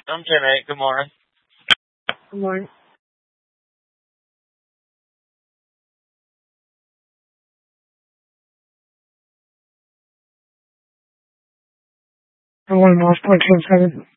I'm 10-8. Good morning. Good morning. I want to know 0.77.